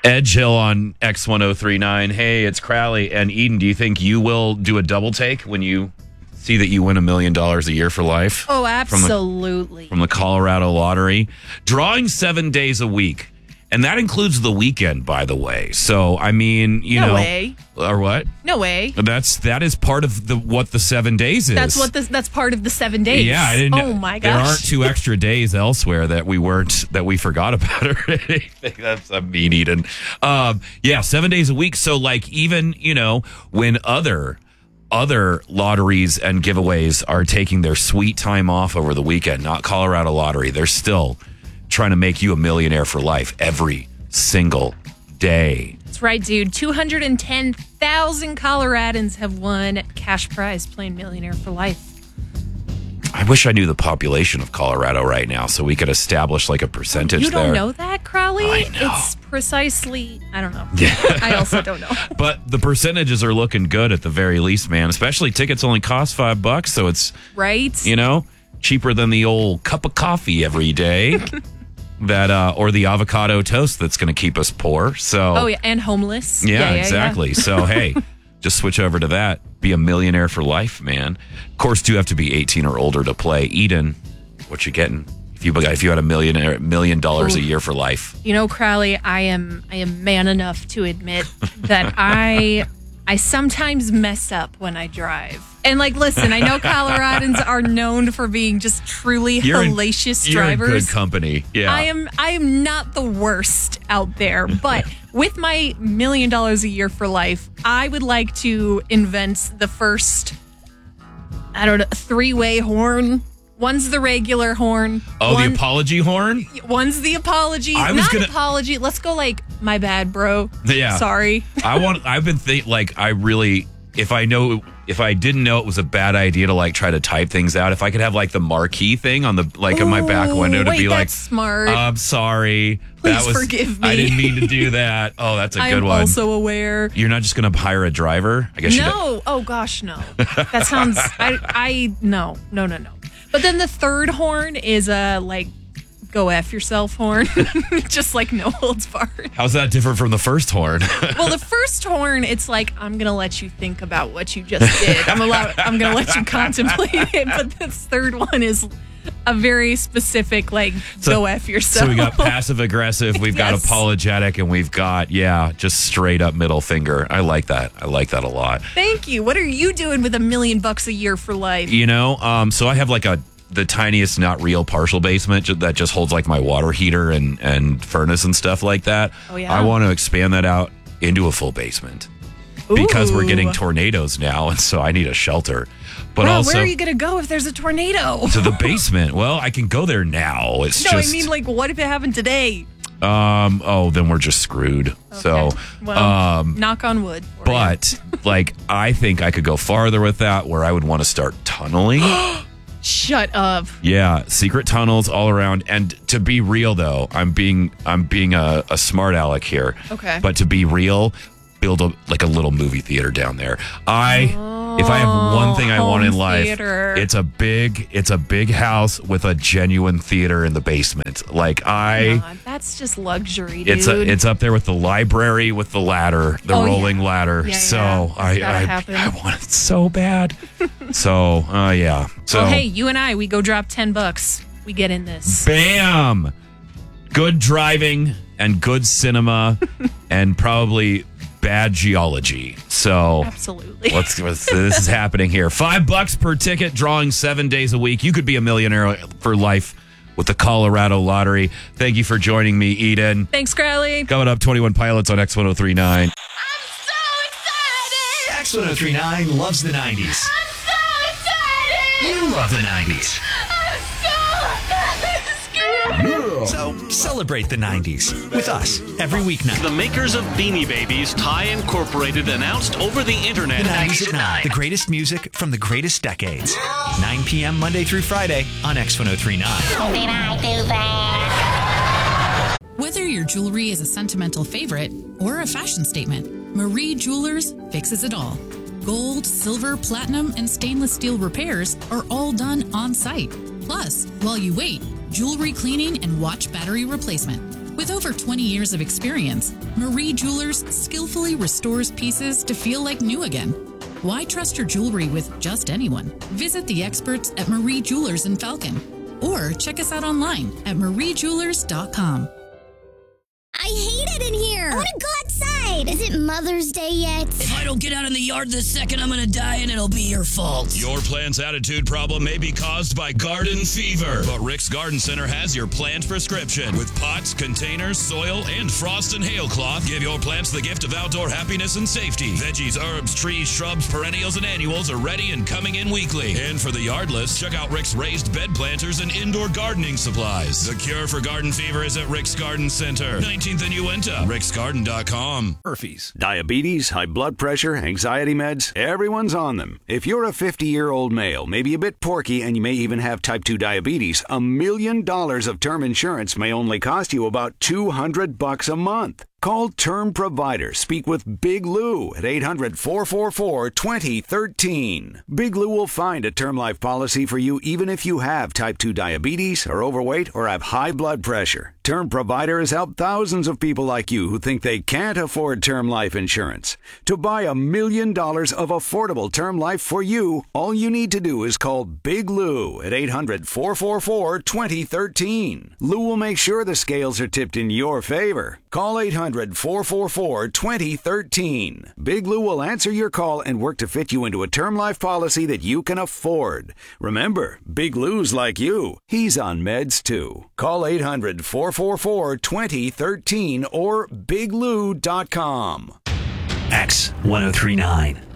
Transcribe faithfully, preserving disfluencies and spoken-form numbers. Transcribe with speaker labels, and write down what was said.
Speaker 1: Edge Hill on X ten thirty-nine. Hey, it's Crowley and Eden. Do you think you will do a double take when you see that you win a million dollars a year for life?
Speaker 2: Oh, absolutely.
Speaker 1: From the, from the Colorado Lottery. Drawing seven days a week. And that includes the weekend, by the way. So, I mean, you
Speaker 2: no
Speaker 1: know.
Speaker 2: No way.
Speaker 1: Or what?
Speaker 2: No way.
Speaker 1: That's that is part of the what the seven days is.
Speaker 2: That's what this, that's part of the seven days.
Speaker 1: Yeah, I didn't.
Speaker 2: Oh my gosh.
Speaker 1: There aren't two extra days elsewhere that we weren't that we forgot about or anything. That's a mean Eden. Um, yeah, seven days a week. So, like, even you know when other other lotteries and giveaways are taking their sweet time off over the weekend, not Colorado Lottery, they're still trying to make you a millionaire for life every single day.
Speaker 2: That's right, dude. two hundred ten thousand Coloradans have won cash prize playing Millionaire for Life.
Speaker 1: I wish I knew the population of Colorado right now so we could establish like a percentage
Speaker 2: there. You don't
Speaker 1: there.
Speaker 2: know that, Crowley?
Speaker 1: I know.
Speaker 2: It's precisely, I don't know.
Speaker 1: Yeah.
Speaker 2: I also don't know.
Speaker 1: But the percentages are looking good at the very least, man. Especially tickets only cost five bucks, so it's,
Speaker 2: right?
Speaker 1: You know, cheaper than the old cup of coffee every day. That uh, or the avocado toast that's going to keep us poor. So
Speaker 2: oh yeah, and homeless.
Speaker 1: Yeah,
Speaker 2: yeah, yeah
Speaker 1: exactly.
Speaker 2: Yeah.
Speaker 1: So hey, just switch over to that. Be a millionaire for life, man. Of course, do have to be eighteen or older to play. Eden, what you getting? If you if you had a millionaire million dollars
Speaker 2: Ooh.
Speaker 1: a year for life.
Speaker 2: You know, Crowley, I am I am man enough to admit that I I sometimes mess up when I drive. And like, listen, I know Coloradans are known for being just truly
Speaker 1: you're
Speaker 2: hellacious
Speaker 1: in,
Speaker 2: drivers.
Speaker 1: You're in good company. Yeah.
Speaker 2: I am I am not the worst out there, but with my million dollars a year for life, I would like to invent the first, I don't know, three-way horn. One's the regular horn.
Speaker 1: Oh,
Speaker 2: one,
Speaker 1: the apology horn?
Speaker 2: One's the apology.
Speaker 1: I was
Speaker 2: Not
Speaker 1: gonna,
Speaker 2: apology. Let's go like, my bad, bro.
Speaker 1: Yeah.
Speaker 2: Sorry.
Speaker 1: I want, I've been thinking, like, I really, if I know, if I didn't know it was a bad idea to, like, try to type things out, if I could have, like, the marquee thing on the, like,
Speaker 2: Ooh,
Speaker 1: on my back window to
Speaker 2: wait,
Speaker 1: be like,
Speaker 2: that's smart.
Speaker 1: I'm sorry.
Speaker 2: Please
Speaker 1: that was,
Speaker 2: forgive me.
Speaker 1: I didn't mean to do that. Oh, that's a
Speaker 2: I
Speaker 1: good
Speaker 2: am
Speaker 1: one.
Speaker 2: also aware.
Speaker 1: You're not just going to hire a driver? I guess you
Speaker 2: No. Oh, gosh, no. That sounds, I, I, no, no, no, no. But then the third horn is a, like, go F yourself horn. Just like no holds barred.
Speaker 1: How's that different from the first horn?
Speaker 2: Well, the first horn, it's like, I'm going to let you think about what you just did. I'm allowed, I'm going to let you contemplate it. But this third one is a very specific, like, so, go F yourself.
Speaker 1: So we got passive aggressive, we've got yes. apologetic, and we've got, yeah, just straight up middle finger. I like that. I like that a lot.
Speaker 2: Thank you. What are you doing with a million bucks a year for life?
Speaker 1: You know, um, so I have like a the tiniest, not real partial basement that just holds like my water heater and, and furnace and stuff like that.
Speaker 2: Oh, yeah.
Speaker 1: I want to expand that out into a full basement.
Speaker 2: Ooh.
Speaker 1: Because we're getting tornadoes now, and so I need a shelter. But
Speaker 2: Bro,
Speaker 1: also,
Speaker 2: where are you going to go if there's a tornado?
Speaker 1: To the basement. Well, I can go there now. It's
Speaker 2: no,
Speaker 1: just,
Speaker 2: I mean, like, what if it happened today?
Speaker 1: Um. Oh, then we're just screwed.
Speaker 2: Okay.
Speaker 1: So,
Speaker 2: well,
Speaker 1: um,
Speaker 2: knock on wood.
Speaker 1: But, like, I think I could go farther with that, where I would want to start tunneling.
Speaker 2: Shut up.
Speaker 1: Yeah, secret tunnels all around. And to be real, though, I'm being I'm being a, a smart aleck here.
Speaker 2: Okay.
Speaker 1: But to be real, build a like a little movie theater down there. I
Speaker 2: oh,
Speaker 1: if I have one thing I want in life,
Speaker 2: theater.
Speaker 1: it's a big it's a big house with a genuine theater in the basement. Like I
Speaker 2: God, that's just luxury, dude.
Speaker 1: It's a, it's up there with the library with the ladder, the
Speaker 2: oh,
Speaker 1: rolling
Speaker 2: yeah.
Speaker 1: ladder.
Speaker 2: Yeah,
Speaker 1: so
Speaker 2: yeah.
Speaker 1: I I, I want it so bad. so uh yeah. So
Speaker 2: well, hey, you and I, we go drop ten bucks. We get in this.
Speaker 1: Bam! Good driving and good cinema and probably bad geology. So
Speaker 2: absolutely.
Speaker 1: Let's, let's this is happening here. Five bucks per ticket, drawing seven days a week. You could be a millionaire for life with the Colorado Lottery. Thank you for joining me, Eden.
Speaker 2: Thanks, Crowley.
Speaker 1: Coming up, twenty-one Pilots on X ten thirty-nine.
Speaker 3: I'm so excited!
Speaker 4: X ten thirty-nine loves the nineties.
Speaker 3: I'm so excited!
Speaker 4: You love the nineties.
Speaker 3: I'm so
Speaker 4: So celebrate the nineties with us every weeknight.
Speaker 5: The makers of Beanie Babies, Thai Incorporated, announced over the internet.
Speaker 4: The nineties at nine. The greatest music from the greatest decades. nine p.m. Monday through Friday on X ten thirty-nine.
Speaker 3: Did I do that?
Speaker 6: Whether your jewelry is a sentimental favorite or a fashion statement, Marie Jewelers fixes it all. Gold, silver, platinum, and stainless steel repairs are all done on site. Plus, while you wait, jewelry cleaning and watch battery replacement. With over twenty years of experience, Marie Jewelers skillfully restores pieces to feel like new again. Why trust your jewelry with just anyone? Visit the experts at Marie Jewelers in Falcon or check us out online at marie jewelers dot com.
Speaker 3: I hate it in here. I want to go outside. Is it Mother's Day yet?
Speaker 7: If I don't get out in the yard this second, I'm gonna die and it'll be your fault.
Speaker 8: Your plant's attitude problem may be caused by garden fever, but Rick's Garden Center has your plant prescription. With pots, containers, soil, and frost and hail cloth, give your plants the gift of outdoor happiness and safety. Veggies, herbs, trees, shrubs, perennials, and annuals are ready and coming in weekly. And for the yardless, check out Rick's raised bed planters and indoor gardening supplies. The cure for garden fever is at Rick's Garden Center, nineteenth and Uinta, ricks garden dot com.
Speaker 9: Murphy's. Diabetes, high blood pressure, anxiety meds, everyone's on them. If you're a fifty-year-old male, maybe a bit porky, and you may even have type two diabetes, a million dollars of term insurance may only cost you about two hundred bucks a month. Call Term Provider. Speak with Big Lou at eight hundred, four four four, two zero one three. Big Lou will find a term life policy for you even if you have type two diabetes, are overweight, or have high blood pressure. Term Provider has helped thousands of people like you who think they can't afford term life insurance. To buy a million dollars of affordable term life for you, all you need to do is call Big Lou at eight hundred, four four four, two zero one three. Lou will make sure the scales are tipped in your favor. Call eight hundred, four four four, two zero one three. Big Lou will answer your call and work to fit you into a term life policy that you can afford. Remember, Big Lou's like you. He's on meds too. Call eight hundred, four four four, two zero one three or big lou dot com.
Speaker 4: X ten thirty-nine.